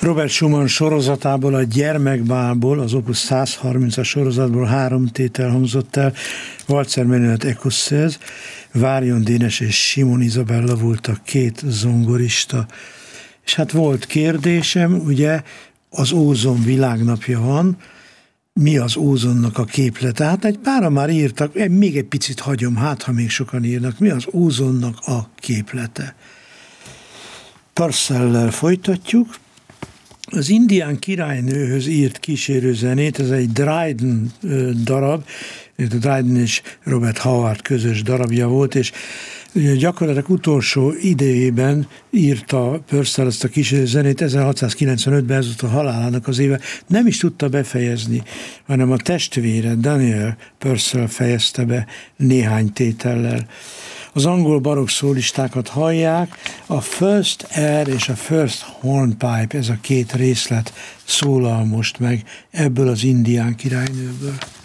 Robert Schumann sorozatából, a Gyermekbálból, az Opus 130-as sorozatból 3 tétel hangzott el. Walzer Menuet Écossaises, Várjon Dénes és Simon Izabella volt a 2 zongorista. És hát volt kérdésem, ugye az ózon világnapja van, mi az ózonnak a képlete? Hát egy pára már írtak, még egy picit hagyom, hát ha még sokan írnak, mi az ózonnak a képlete? Purcell-lel folytatjuk. Az Indián királynőhöz írt kísérőzenét, ez egy Dryden darab, Dryden és Robert Howard közös darabja volt, és gyakorlatilag utolsó idejében írta Purcell ezt a kísérőzenét, 1695-ben, ez volt a halálának az éve, nem is tudta befejezni, hanem a testvére Daniel Purcell fejezte be néhány tétellel. Az angol barokk szólistákat hallják, a First Air és a First Hornpipe, ez a 2 részlet szólal most meg ebből az Indián királynőből.